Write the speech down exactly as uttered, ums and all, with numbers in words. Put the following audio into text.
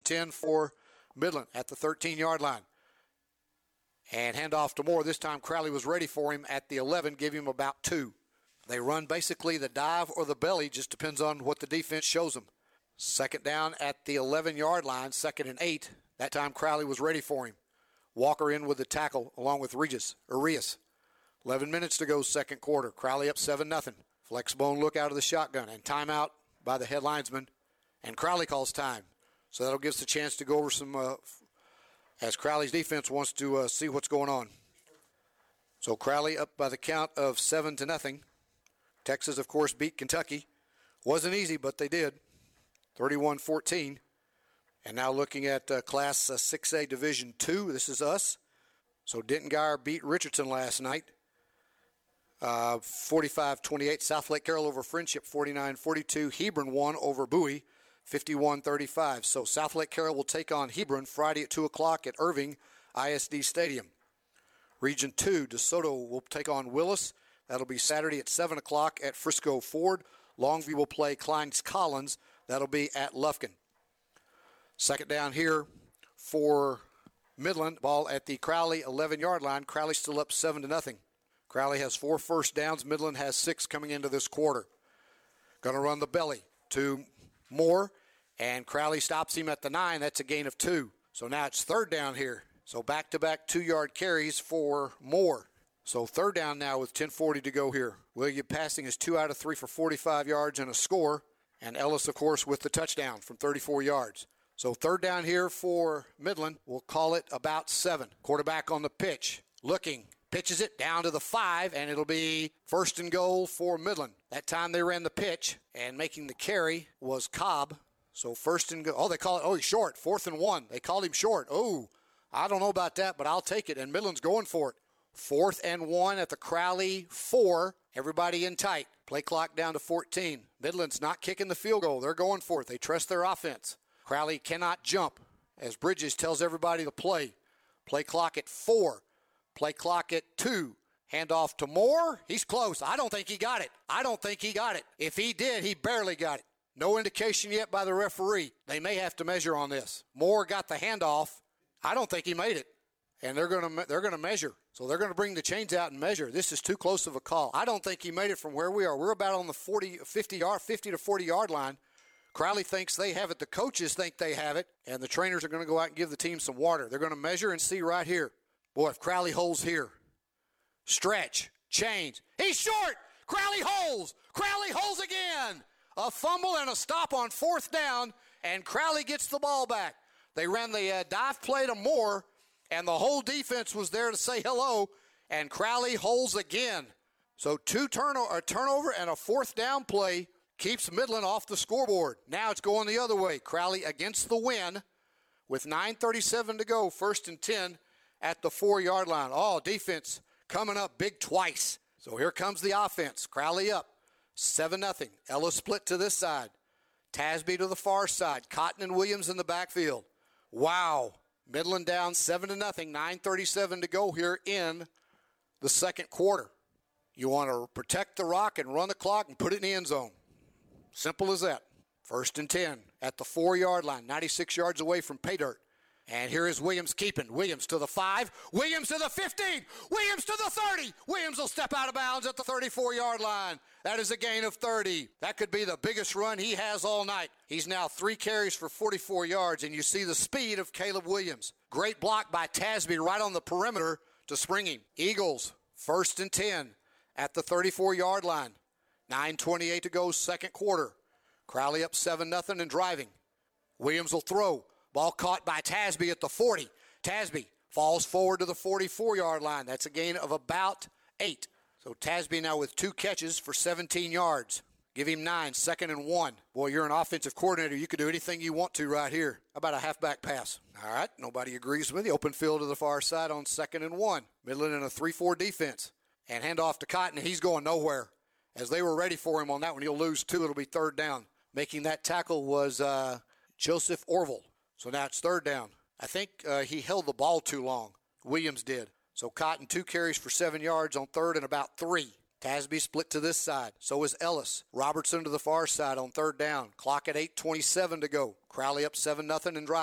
ten for Midland at the thirteen-yard line. And handoff to Moore. This time Crowley was ready for him at the eleven, give him about two. They run basically the dive or the belly, just depends on what the defense shows them. Second down at the eleven-yard line, second and eight. That time Crowley was ready for him. Walker in with the tackle along with Regis, Arias. eleven minutes to go, second quarter. Crowley up seven nothing. Flex bone look out of the shotgun and timeout by the head linesman. And Crowley calls time. So that'll give us a chance to go over some, uh, as Crowley's defense wants to uh, see what's going on. So Crowley up by the count of seven to nothing. Texas, of course, beat Kentucky. Wasn't easy, but they did. thirty-one fourteen. And now looking at uh, Class uh, six A Division two, this is us. So Denton Guyer beat Richardson last night. Uh, forty-five twenty-eight. South Lake Carroll over Friendship, forty-nine forty-two. Hebron won over Bowie, fifty-one thirty-five. So South Lake Carroll will take on Hebron Friday at two o'clock at Irving I S D Stadium. Region two, DeSoto will take on Willis. That'll be Saturday at seven o'clock at Frisco Ford. Longview will play Kleins Collins. That'll be at Lufkin. Second down here for Midland. Ball at the Crowley eleven-yard line. Crowley still up seven to nothing. Crowley has four first downs. Midland has six coming into this quarter. Going to run the belly to Moore, and Crowley stops him at the nine. That's a gain of two. So now it's third down here. So back-to-back two-yard carries for Moore. So third down now with ten forty to go here. William passing is two out of three for forty-five yards and a score. And Ellis, of course, with the touchdown from thirty-four yards. So third down here for Midland. We'll call it about seven. Quarterback on the pitch. Looking. Pitches it down to the five, and it'll be first and goal for Midland. That time they ran the pitch, and making the carry was Cobb. So first and goal. Oh, they call it, oh, he's short. Fourth and one. They called him short. Oh, I don't know about that, but I'll take it, and Midland's going for it. Fourth and one at the Crowley four. Everybody in tight. Play clock down to fourteen. Midland's not kicking the field goal. They're going for it. They trust their offense. Crowley cannot jump, as Bridges tells everybody to play. Play clock at four. Play clock at two. Handoff to Moore. He's close. I don't think he got it. I don't think he got it. If he did, he barely got it. No indication yet by the referee. They may have to measure on this. Moore got the handoff. I don't think he made it. And they're going to they're going to measure. So they're going to bring the chains out and measure. This is too close of a call. I don't think he made it from where we are. We're about on the forty, fifty, yard, fifty to forty-yard line. Crowley thinks they have it. The coaches think they have it. And the trainers are going to go out and give the team some water. They're going to measure and see right here. Boy, if Crowley holds here. Stretch. Change. He's short. Crowley holds. Crowley holds again. A fumble and a stop on fourth down, and Crowley gets the ball back. They ran the uh, dive play to Moore, and the whole defense was there to say hello, and Crowley holds again. So two turno- a turnover and a fourth down play keeps Midland off the scoreboard. Now it's going the other way. Crowley against the win with nine thirty-seven to go, first and ten at the four-yard line. Oh, defense coming up big twice. So here comes the offense. Crowley up, seven nothing. Ellis split to this side. Tasby to the far side. Cotton and Williams in the backfield. Wow. Midland down seven to nothing. nine thirty-seven to go here in the second quarter. You want to protect the rock and run the clock and put it in the end zone. Simple as that. First and ten at the four-yard line. ninety-six yards away from pay dirt. And here is Williams keeping. Williams to the five. Williams to the fifteen. Williams to the thirty. Williams will step out of bounds at the thirty-four-yard line. That is a gain of thirty. That could be the biggest run he has all night. He's now three carries for forty-four yards, and you see the speed of Caleb Williams. Great block by Tasby right on the perimeter to spring him. Eagles, first and ten at the thirty-four-yard line. nine twenty-eight to go, second quarter. Crowley up seven nothing and driving. Williams will throw. Ball caught by Tasby at the forty. Tasby falls forward to the forty-four-yard line. That's a gain of about eight. So Tasby now with two catches for seventeen yards. Give him nine, second and one. Boy, you're an offensive coordinator. You could do anything you want to right here. How about a halfback pass? All right, nobody agrees with you. Open field to the far side on second and one. Midland in a three four defense. And handoff to Cotton, and he's going nowhere. As they were ready for him on that one, he'll lose two. It'll be third down. Making that tackle was uh, Joseph Orville. So now it's third down. I think uh, he held the ball too long. Williams did. So Cotton, two carries for seven yards on third and about three. Tasby split to this side. So is Ellis. Robertson to the far side on third down. Clock at eight twenty-seven to go. Crowley up seven nothing and drive.